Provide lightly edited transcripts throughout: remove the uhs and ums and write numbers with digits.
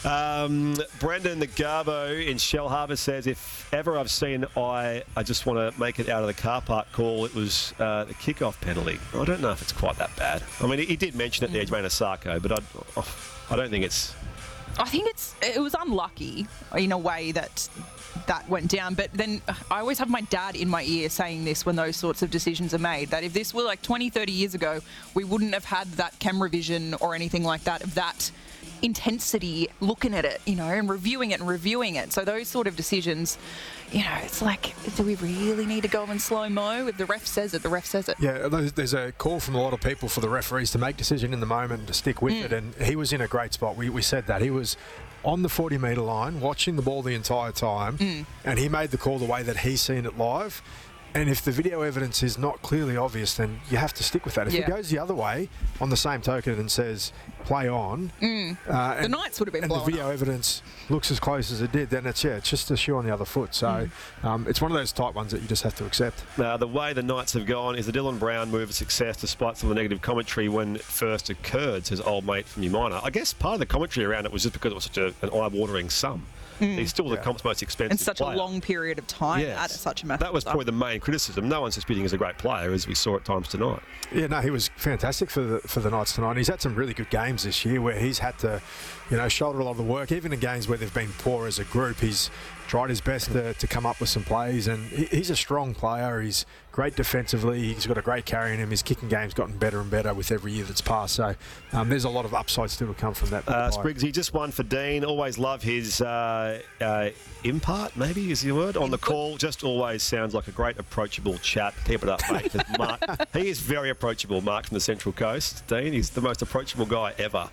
Brendan the Garbo in Shell Harbour says, if ever I've seen I just want to make it out of the car park call, it was the kickoff penalty. I don't know if it's quite that bad. I mean, he did mention it, the Edgemane Asako, but I don't think it's... I think it was unlucky in a way that went down. But then I always have my dad in my ear saying this when those sorts of decisions are made, that if this were like 20, 30 years ago, we wouldn't have had that camera vision or anything like that, of that intensity looking at it, and reviewing it. So those sort of decisions, it's like, do we really need to go in slow-mo? If the ref says it, the ref says it. Yeah, there's a call from a lot of people for the referees to make decision in the moment and to stick with it, and he was in a great spot. We said that. He was on the 40-metre line, watching the ball the entire time, and he made the call the way that he's seen it live. And if the video evidence is not clearly obvious, then you have to stick with that. If it goes the other way, on the same token, and says, play on, the Knights would have been blown and the video evidence looks as close as it did, then it's just a shoe on the other foot. So it's one of those tight ones that you just have to accept. The way the Knights have gone is the Dylan Brown move of success, despite some of the negative commentary when it first occurred, says old mate from Umina. I guess part of the commentary around it was just because it was such an eye-watering sum. He's still the comp's most expensive and such player. A long period of time at such a massive. That was probably the main criticism. No one's disputing he's a great player, as we saw at times tonight. Yeah, no, he was fantastic for the Knights tonight. He's had some really good games this year where he's had to, shoulder a lot of the work. Even in games where they've been poor as a group, he's tried his best to come up with some plays, and he's a strong player. He's great defensively. He's got a great carry in him. His kicking game's gotten better and better with every year that's passed. So there's a lot of upside still to come from that. Spriggs, he just won for Dean. Always love his impart, maybe is the word, on the call. Just always sounds like a great approachable chap. Keep it up, mate. Mark, he is very approachable, Mark from the Central Coast. Dean, he's the most approachable guy ever.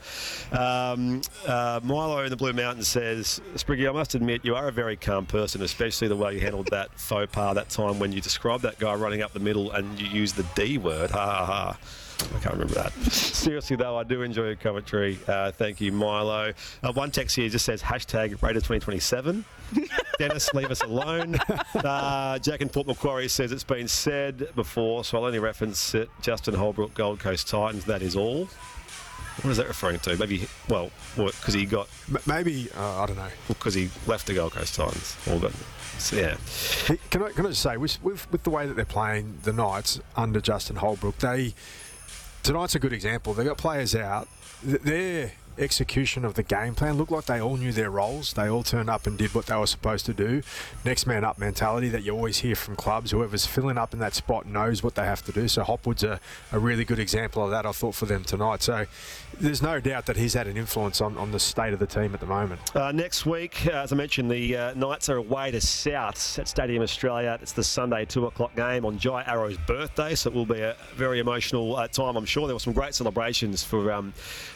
Milo in the Blue Mountains says, Spriggy, I must admit you are a very calm person, especially the way you handled that faux pas that time when you described that guy running up the middle and you used the D word. Ha ha ha. I can't remember that. Seriously, though, I do enjoy your commentary. Thank you, Milo. One text here just says, #Raiders2027. Dennis, leave us alone. Jack in Port Macquarie says, it's been said before, so I'll only reference it. Justin Holbrook, Gold Coast Titans, that is all. What is that referring to? Maybe, because he got... Maybe, I don't know. Because he left the Gold Coast Titans. So, yeah. Can I just say, with the way that they're playing the Knights under Justin Holbrook, tonight's a good example. They got players out. Their execution of the game plan looked like they all knew their roles. They all turned up and did what they were supposed to do. Next man up mentality that you always hear from clubs. Whoever's filling up in that spot knows what they have to do. So Hopwood's a really good example of that, I thought, for them tonight. So there's no doubt that he's had an influence on the state of the team at the moment. Next week, as I mentioned, the Knights are away to Souths at Stadium Australia. It's the Sunday 2 o'clock game on Jai Arrow's birthday, so it will be a very emotional time, I'm sure. There were some great celebrations for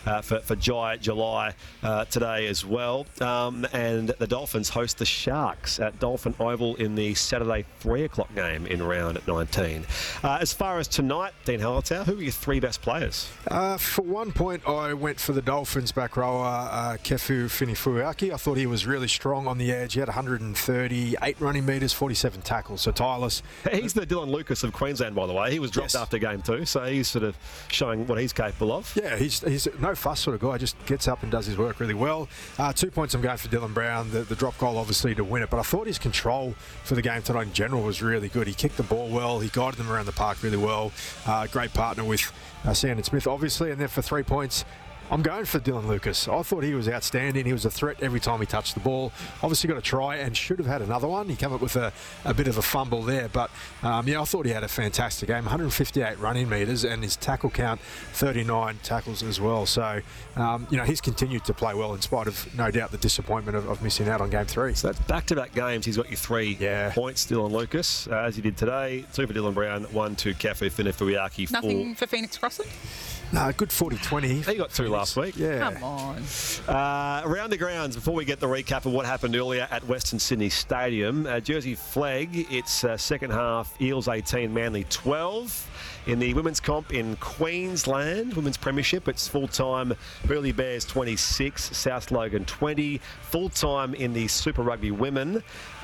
Jai July today as well. And the Dolphins host the Sharks at Dolphin Oval in the Saturday 3 o'clock game in round 19. As far as tonight, Dean Hallertau, who are your three best players? For 1 point, I went for the Dolphins back rower, Kefu Finifuaki. I thought he was really strong on the edge. He had 138 running metres, 47 tackles, so tireless. He's the Dylan Lucas of Queensland, by the way. He was dropped after game 2, so he's sort of showing what he's capable of. Yeah, he's no fuss sort of guy. Just gets up and does his work really well. 2 points I'm going for Dylan Brown. The drop goal obviously to win it, but I thought his control for the game tonight in general was really good. He kicked the ball well. He guided them around the park really well. Great partner with Sandon Smith, obviously. And then for 3 points, I'm going for Dylan Lucas. I thought he was outstanding. He was a threat every time he touched the ball. Obviously got a try and should have had another one. He came up with a bit of a fumble there. But, I thought he had a fantastic game. 158 running metres and his tackle count, 39 tackles as well. So, he's continued to play well in spite of, no doubt, the disappointment of missing out on game 3. So that's back-to-back games. He's got you 3 points, Dylan Lucas, as he did today. 2 for Dylan Brown, 1 to Kefu Finifuaki. Nothing for Phoenix Crossing? No, good 40-20. He got 2 last week. Yeah. Come on. Around the grounds, before we get the recap of what happened earlier at Western Sydney Stadium, Jersey Flegg, it's second half, Eels 18, Manly 12. In the women's comp in Queensland, women's premiership, it's full-time Burleigh Bears 26, South Logan 20. Full-time in the Super Rugby women.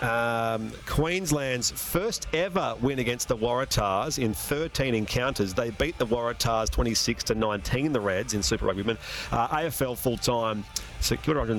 Queensland's first ever win against the Waratahs in 13 encounters. They beat the Waratahs 26-19, the Reds, in Super Rugby women. AFL full-time, secured